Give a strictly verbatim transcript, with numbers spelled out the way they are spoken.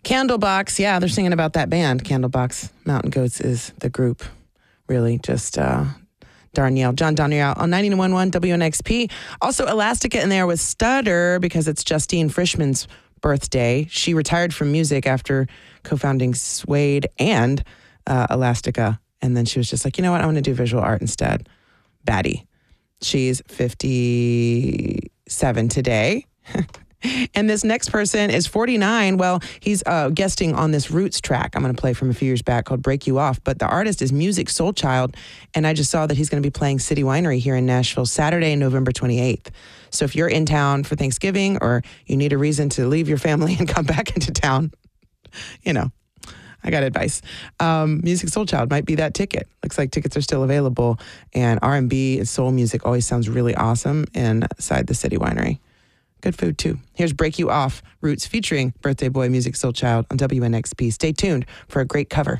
Candlebox, yeah, they're singing about that band. Candlebox Mountain Goats is the group. Really, just uh, Darnielle, John Darnielle on ninety-one point one W N X P. Also, Elastica in there with Stutter because it's Justine Frischman's birthday. She retired from music after co-founding Suede and uh, Elastica. And then she was just like, you know what? I want to do visual art instead. Baddie. She's fifty-seven today. And this next person is forty-nine. Well, he's uh, guesting on this Roots track I'm going to play from a few years back called Break You Off. But the artist is Musiq Soulchild. And I just saw that he's going to be playing City Winery here in Nashville Saturday, November twenty-eighth. So if you're in town for Thanksgiving or you need a reason to leave your family and come back into town, you know, I got advice. Um, Musiq Soulchild might be that ticket. Looks like tickets are still available. And R and B and soul music always sounds really awesome inside the City Winery. Good food, too. Here's Break You Off, Roots featuring birthday boy Musiq Soulchild on W N X P. Stay tuned for a great cover.